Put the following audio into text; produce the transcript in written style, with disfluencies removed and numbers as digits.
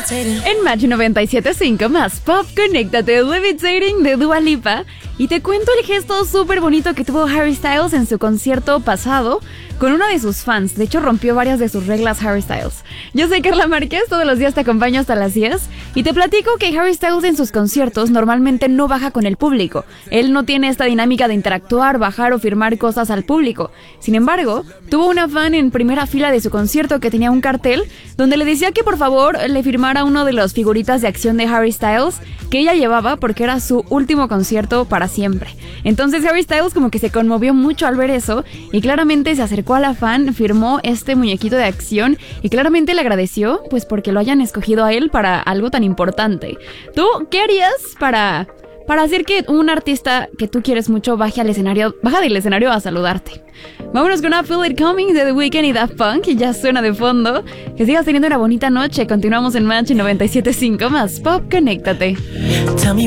En Match 97.5 más Pop, conéctate, Levitating de Dua Lipa. Y te cuento el gesto súper bonito que tuvo Harry Styles en su concierto pasado con una de sus fans. De hecho, rompió varias de sus reglas Harry Styles. Yo soy Carla Márquez, todos los días te acompaño hasta las 10. Y te platico que Harry Styles en sus conciertos normalmente no baja con el público. Él no tiene esta dinámica de interactuar, bajar o firmar cosas al público. Sin embargo, tuvo una fan en primera fila de su concierto que tenía un cartel donde le decía que por favor le firmara uno de las figuritas de acción de Harry Styles que ella llevaba porque era su último concierto para siempre. Entonces Harry Styles como que se conmovió mucho al ver eso y claramente se acercó a la fan, firmó este muñequito de acción y claramente le agradeció pues porque lo hayan escogido a él para algo tan importante. ¿Tú qué harías para hacer que un artista que tú quieres mucho baje del escenario a saludarte? Vámonos con I Feel It Coming de The Weeknd y Daft Punk, y ya suena de fondo. Que sigas teniendo una bonita noche. Continuamos en Match 97.5 más Pop, conéctate.